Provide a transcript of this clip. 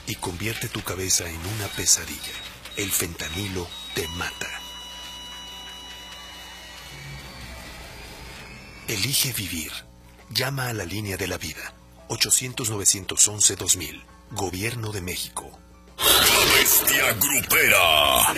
y convierte tu cabeza en una pesadilla. El fentanilo te mata. Elige vivir. Llama a la línea de la vida. 800-911-2000. Gobierno de México. La Bestia Grupera.